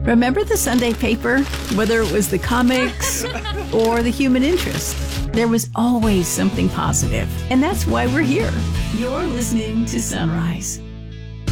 Remember the Sunday paper? Whether it was the comics or the human interest, there was always something positive. And that's why we're here. You're listening to Sunrise.